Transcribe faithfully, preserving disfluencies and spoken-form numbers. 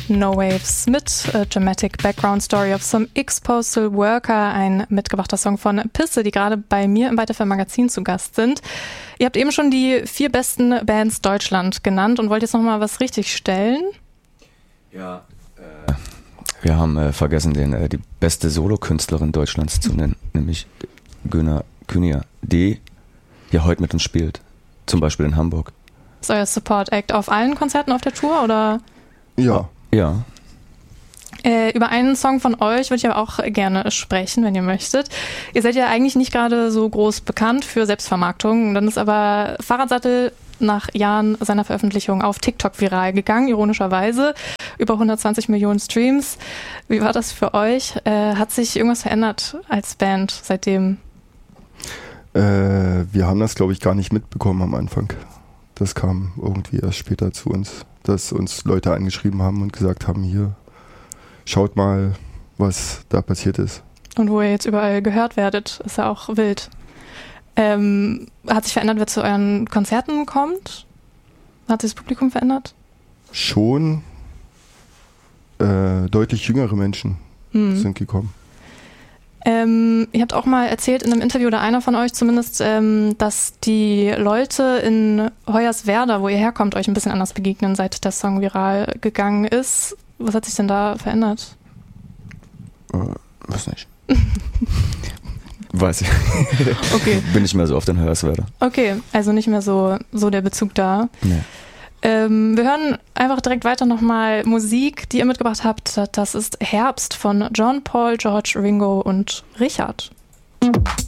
No Waves mit A Dramatic Background Story of Some Ex-Postal Worker, ein mitgebrachter Song von Pisse, die gerade bei mir im Weiterfilm Magazin zu Gast sind. Ihr habt eben schon die vier besten Bands Deutschland genannt und wollt jetzt nochmal was richtig stellen? Ja, äh, wir haben äh, vergessen, den, äh, die beste Solokünstlerin Deutschlands zu nennen, nämlich Güner Kühnier, die hier heute mit uns spielt, zum Beispiel in Hamburg. Ist euer Support-Act auf allen Konzerten auf der Tour, oder? Ja. Ja. Äh, über einen Song von euch würde ich aber auch gerne sprechen, wenn ihr möchtet. Ihr seid ja eigentlich nicht gerade so groß bekannt für Selbstvermarktung. Dann ist aber Fahrradsattel nach Jahren seiner Veröffentlichung auf TikTok viral gegangen, ironischerweise. Über hundertzwanzig Millionen Streams. Wie war das für euch? Äh, hat sich irgendwas verändert als Band seitdem? Äh, wir haben das, glaube ich, gar nicht mitbekommen am Anfang. Das kam irgendwie erst später zu uns, dass uns Leute angeschrieben haben und gesagt haben, hier, schaut mal, was da passiert ist. Und wo ihr jetzt überall gehört werdet, ist ja auch wild. Ähm, hat sich verändert, wer zu euren Konzerten kommt? Hat sich das Publikum verändert? Schon äh, deutlich jüngere Menschen hm. sind gekommen. Ähm, ihr habt auch mal erzählt in einem Interview, oder einer von euch zumindest, ähm, dass die Leute in Hoyerswerda, wo ihr herkommt, euch ein bisschen anders begegnen, seit der Song viral gegangen ist. Was hat sich denn da verändert? Äh, weiß nicht. Weiß ich. Okay. Bin nicht mehr so oft in Hoyerswerda. Okay, also nicht mehr so, so der Bezug da. Nee. Ähm, wir hören einfach direkt weiter nochmal Musik, die ihr mitgebracht habt. Das ist Herbst von John, Paul, George, Ringo und Richard.